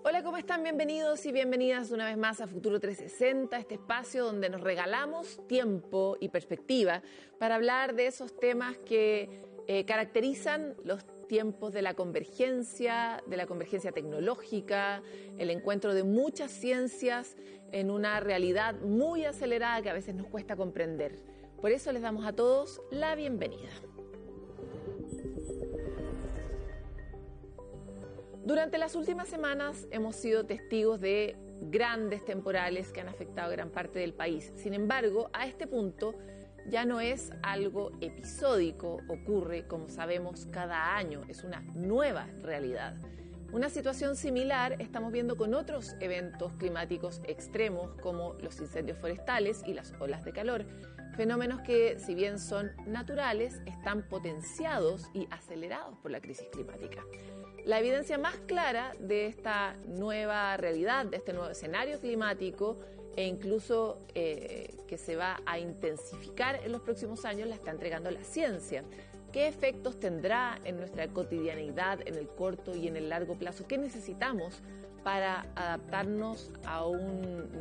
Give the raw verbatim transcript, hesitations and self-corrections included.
Hola, ¿cómo están? Bienvenidos y bienvenidas una vez más a Futuro trescientos sesenta, este espacio donde nos regalamos tiempo y perspectiva para hablar de esos temas que eh, caracterizan los tiempos de la convergencia, de la convergencia tecnológica, el encuentro de muchas ciencias en una realidad muy acelerada que a veces nos cuesta comprender. Por eso les damos a todos la bienvenida. Durante las últimas semanas hemos sido testigos de grandes temporales que han afectado gran parte del país. Sin embargo, a este punto ya no es algo episódico, ocurre, como sabemos, cada año, es una nueva realidad. Una situación similar estamos viendo con otros eventos climáticos extremos como los incendios forestales y las olas de calor, fenómenos que, si bien son naturales, están potenciados y acelerados por la crisis climática. La evidencia más clara de esta nueva realidad, de este nuevo escenario climático e incluso eh, que se va a intensificar en los próximos años, la está entregando la ciencia. ¿Qué efectos tendrá en nuestra cotidianidad, en el corto y en el largo plazo? ¿Qué necesitamos para adaptarnos a un